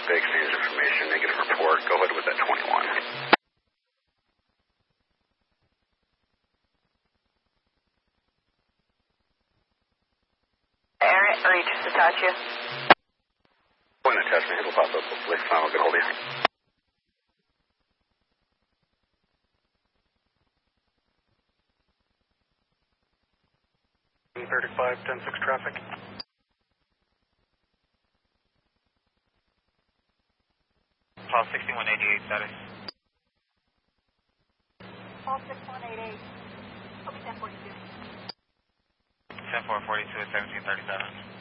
They exchanged information, negative report. Go ahead with that 21. Aaron, or you just attach you? Point attachment, it'll pop up. Hopefully, final get hold of you. E35, 10-6 traffic. Call 6188 status. Call 6188. I'll be 1042. 10442 at 1737.